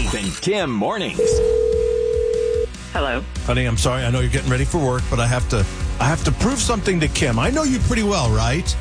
Keith and Kim mornings. Hello. Honey, I'm sorry. I know you're getting ready for work, but I have to prove something to Kim. I know you pretty well, right?